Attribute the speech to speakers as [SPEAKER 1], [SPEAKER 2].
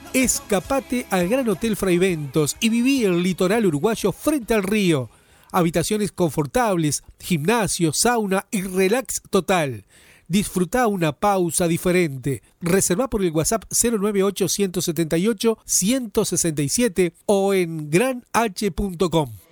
[SPEAKER 1] Escapate al Gran Hotel Fraiventos y viví el litoral uruguayo frente al río. Habitaciones confortables, gimnasio, sauna y relax total. Disfruta una pausa diferente. Reserva por el WhatsApp 098-178-167 o en granh.com.